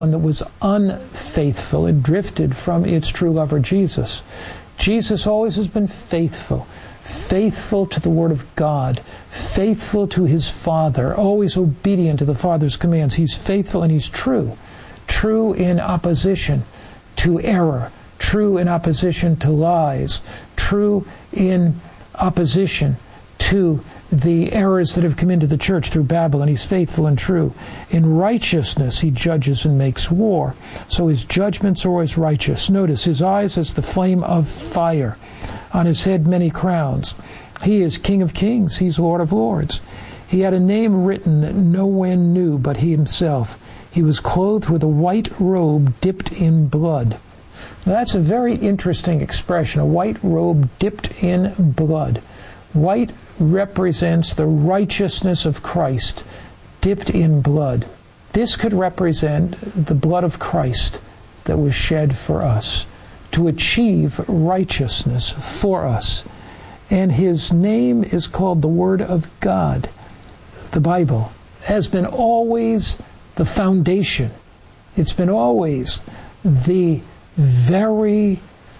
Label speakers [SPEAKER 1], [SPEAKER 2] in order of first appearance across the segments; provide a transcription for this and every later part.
[SPEAKER 1] that was unfaithful. It drifted from its true lover, Jesus. Jesus always has been faithful. Faithful to the Word of God. Faithful to His Father. Always obedient to the Father's commands. He's faithful and He's true. True in opposition to error. True in opposition to lies. True in opposition to the errors that have come into the church through Babylon. He's faithful and true. In righteousness, He judges and makes war. So His judgments are always righteous. Notice, His eyes as the flame of fire. On His head many crowns. He is King of kings. He's Lord of lords. He had a name written that no one knew but He Himself. He was clothed with a white robe dipped in blood. Now, that's a very interesting expression, a white robe dipped in blood. White represents the righteousness of Christ dipped in blood. This could represent the blood of Christ that was shed for us to achieve righteousness for us. And His name is called the Word of God. The Bible has been always the foundation. It's been always the very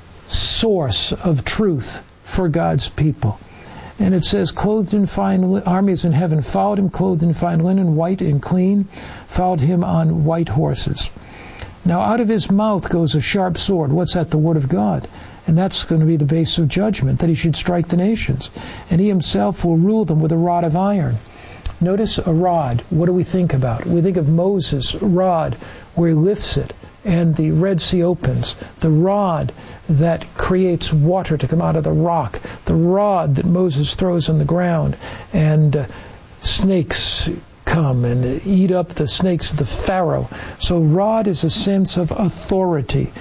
[SPEAKER 1] source of truth for God's people. And it says, clothed in fine armies in heaven followed Him, clothed in fine linen, white and clean, followed Him on white horses. Now out of His mouth goes a sharp sword. What's that? The Word of God. And that's going to be the base of judgment, that He should strike the nations. And He Himself will rule them with a rod of iron. Notice a rod. What do we think about? We think of Moses' rod, where he lifts it, and the Red Sea opens. The rod that creates water to come out of the rock. The rod that Moses throws on the ground, and snakes come and eat up the snakes of the Pharaoh. So rod is a sense of authority.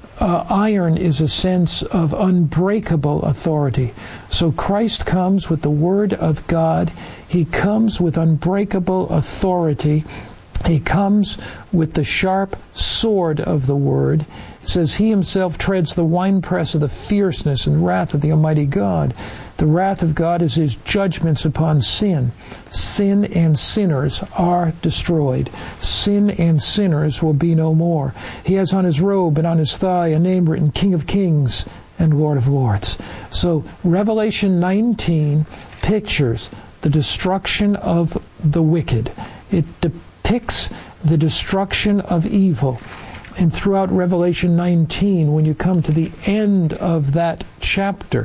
[SPEAKER 1] Iron is a sense of unbreakable authority. So Christ comes with the Word of God. He comes with unbreakable authority. He comes with the sharp sword of the Word. It says He Himself treads the winepress of the fierceness and wrath of the Almighty God. The wrath of God is His judgments upon sin. Sin and sinners are destroyed. Sin and sinners will be no more. He has on His robe and on His thigh a name written, King of Kings and Lord of Lords. So Revelation 19 pictures the destruction of the wicked. It depicts the destruction of evil. And throughout Revelation 19, when you come to the end of that chapter,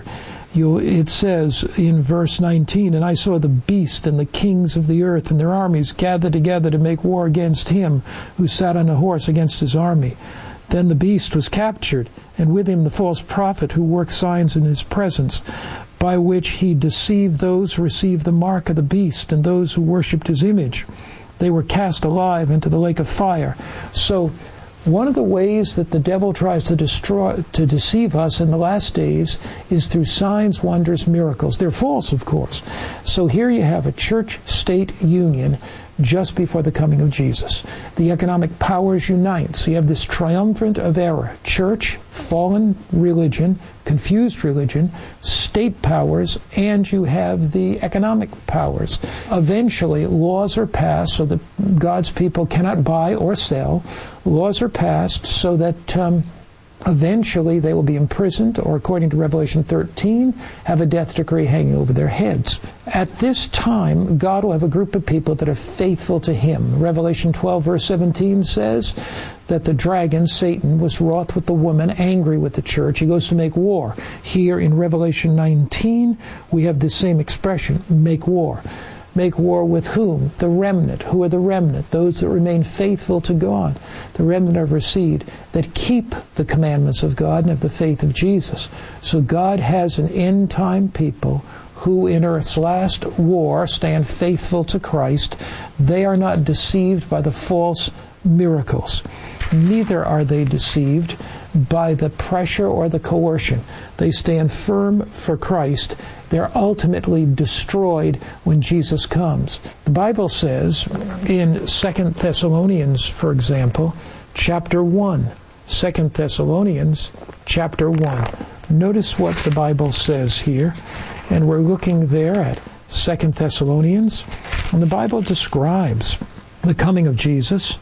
[SPEAKER 1] it says in verse 19, and I saw the beast and the kings of the earth and their armies gathered together to make war against Him who sat on a horse against His army. Then the beast was captured, and with him the false prophet who worked signs in His presence, by which he deceived those who received the mark of the beast and those who worshipped His image. They were cast alive into the lake of fire. So one of the ways that the devil tries to deceive us in the last days is through signs, wonders, miracles. They're false, of course. So here you have a church-state union just before the coming of Jesus. The economic powers unite. So you have this triumvirate of error: church, fallen religion, confused religion, state powers, and you have the economic powers. Eventually, laws are passed so that God's people cannot buy or sell. Laws are passed so that eventually they will be imprisoned, or according to Revelation 13, have a death decree hanging over their heads. At this time, God will have a group of people that are faithful to Him. Revelation 12, verse 17 says that the dragon, Satan, was wroth with the woman, angry with the church. He goes to make war. Here in Revelation 19, we have the same expression, make war. Make war with whom? The remnant. Who are the remnant? Those that remain faithful to God. The remnant of her seed that keep the commandments of God and have the faith of Jesus. So God has an end-time people who in earth's last war stand faithful to Christ. They are not deceived by the false miracles. Neither are they deceived by the pressure or the coercion. They stand firm for Christ. They're ultimately destroyed when Jesus comes. The Bible says in 2 Thessalonians, for example, chapter 1. 2 Thessalonians, chapter 1. Notice what the Bible says here. And we're looking there at 2 Thessalonians. And the Bible describes the coming of Jesus.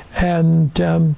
[SPEAKER 1] And